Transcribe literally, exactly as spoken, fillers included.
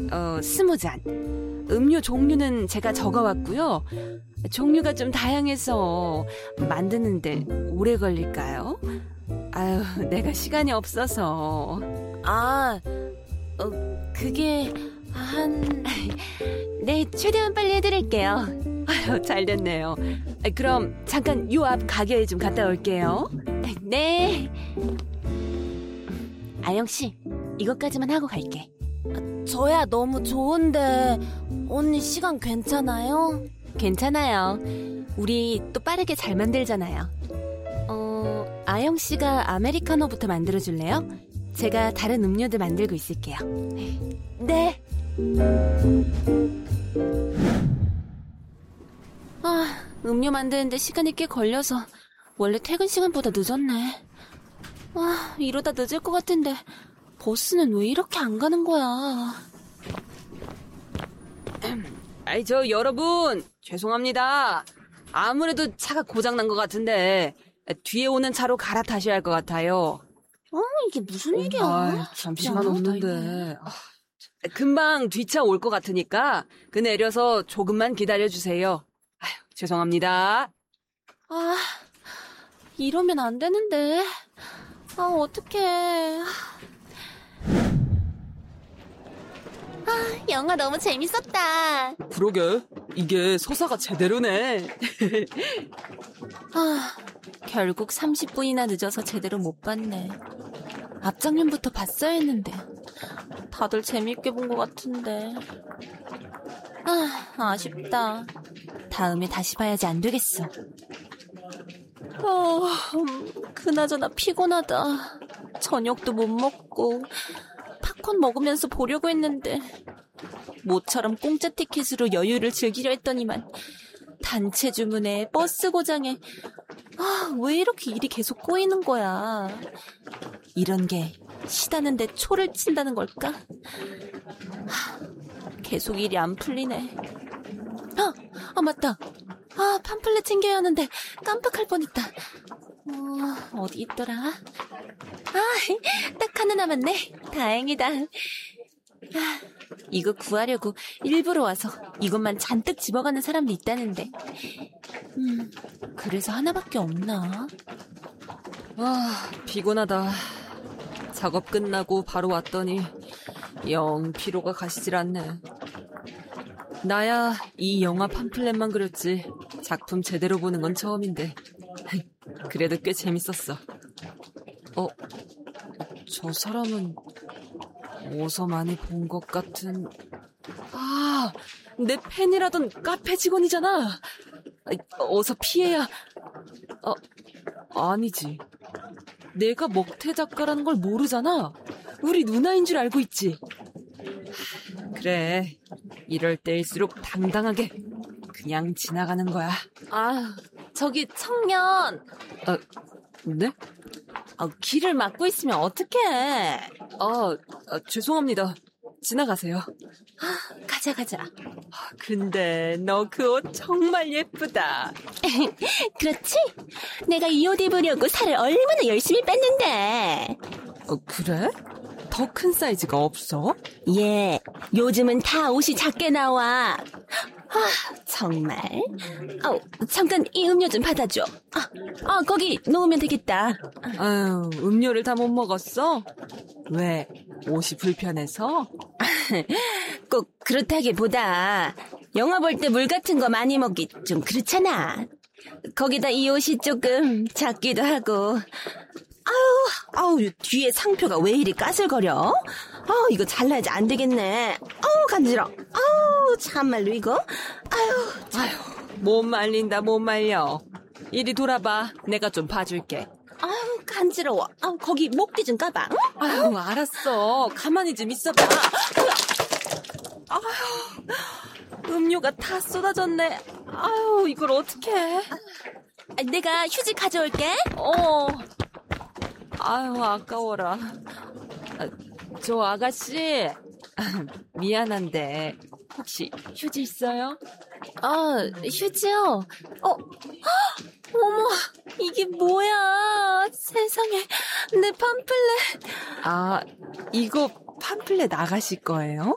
어, 스무 잔. 음료 종류는 제가 적어왔고요. 종류가 좀 다양해서 만드는데 오래 걸릴까요? 아유, 내가 시간이 없어서. 아, 어, 그게 한... 네, 최대한 빨리 해드릴게요. 아유, 잘 됐네요. 그럼 잠깐 요 앞 가게에 좀 갔다 올게요. 네. 아영씨, 이것까지만 하고 갈게. 저야 너무 좋은데 언니 시간 괜찮아요? 괜찮아요. 우리 또 빠르게 잘 만들잖아요. 어, 아영씨가 아메리카노부터 만들어줄래요? 제가 다른 음료들 만들고 있을게요. 네. 아, 음료 만드는데 시간이 꽤 걸려서 원래 퇴근 시간보다 늦었네. 아, 이러다 늦을 것 같은데 버스는 왜 이렇게 안 가는 거야? 아이, 저 여러분 죄송합니다. 아무래도 차가 고장난 것 같은데 뒤에 오는 차로 갈아타셔야 할 것 같아요. 어, 이게 무슨 일이야? 아, 잠시만 없는데. 아, 금방 뒷차 올 것 같으니까 그 내려서 조금만 기다려주세요. 아휴, 죄송합니다. 아, 이러면 안 되는데. 아, 어떡해. 아, 영화 너무 재밌었다. 그러게, 이게 서사가 제대로네. 아, 결국 삼십 분이나 늦어서 제대로 못 봤네. 앞장면부터 봤어야 했는데. 다들 재밌게 본 것 같은데. 아, 아쉽다. 다음에 다시 봐야지 안 되겠어. 어, 그나저나 피곤하다. 저녁도 못 먹고 팝콘 먹으면서 보려고 했는데 모처럼 공짜 티켓으로 여유를 즐기려 했더니만 단체 주문에 버스 고장에 아, 왜 이렇게 일이 계속 꼬이는 거야. 이런 게 시다는데 초를 친다는 걸까? 하, 계속 일이 안 풀리네. 아, 아 맞다. 아, 팜플렛 챙겨야 하는데 깜빡할 뻔했다. 어, 어디 있더라? 아, 딱 하나 남았네. 다행이다. 아, 이거 구하려고 일부러 와서 이것만 잔뜩 집어가는 사람도 있다는데. 음, 그래서 하나밖에 없나? 아, 피곤하다. 작업 끝나고 바로 왔더니 영 피로가 가시질 않네. 나야 이 영화 팜플렛만 그렸지 작품 제대로 보는 건 처음인데 그래도 꽤 재밌었어. 어, 저 사람은 어서 많이 본 것 같은... 아, 내 팬이라던 카페 직원이잖아. 어서 피해야... 어, 아니지. 내가 먹태 작가라는 걸 모르잖아. 우리 누나인 줄 알고 있지. 그래, 이럴 때일수록 당당하게 그냥 지나가는 거야. 아, 저기 청년. 아, 네? 아, 길을 막고 있으면 어떡해. 아, 아, 죄송합니다. 지나가세요. 아, 가자 가자. 아, 근데 너 그 옷 정말 예쁘다. 그렇지? 내가 이 옷 입으려고 살을 얼마나 열심히 뺐는데. 어, 그래? 더 큰 사이즈가 없어? 예, 요즘은 다 옷이 작게 나와. 아, 정말. 어, 잠깐 이 음료 좀 받아줘. 아, 아, 거기 놓으면 되겠다. 아유, 음료를 다 못 먹었어? 왜? 옷이 불편해서? 꼭 그렇다기보다 영화 볼 때 물 같은 거 많이 먹기 좀 그렇잖아. 거기다 이 옷이 조금 작기도 하고. 아우, 아우, 뒤에 상표가 왜 이리 까슬거려? 아우, 이거 잘라야지 안 되겠네. 아우, 간지러. 아우, 참말로 이거. 아유, 아유, 못 말린다, 못 말려. 이리 돌아봐. 내가 좀 봐줄게. 아유, 간지러워. 아우, 거기 목뒤 좀 까봐. 응? 아유, 알았어. 가만히 좀 있어봐. 아유, 음료가 다 쏟아졌네. 아유, 이걸 어떡해. 내가 휴지 가져올게. 어. 아유, 아까워라. 아, 저 아가씨, 미안한데 혹시 휴지 있어요? 아, 휴지요? 어, 헉, 어머, 이게 뭐야. 세상에, 내 팜플렛. 아, 이거 팜플렛 나가실 거예요?